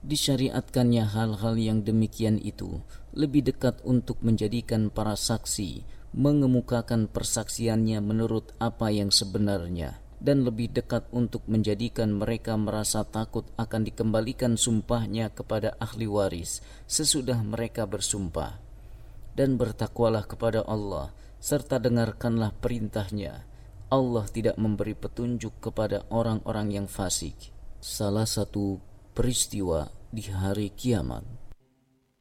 Disyariatkannya hal-hal yang demikian itu lebih dekat untuk menjadikan para saksi mengemukakan persaksiannya menurut apa yang sebenarnya, dan lebih dekat untuk menjadikan mereka merasa takut akan dikembalikan sumpahnya kepada ahli waris sesudah mereka bersumpah. Dan bertakwalah kepada Allah serta dengarkanlah perintahnya. Allah tidak memberi petunjuk kepada orang-orang yang fasik. Salah satu peristiwa di hari kiamat.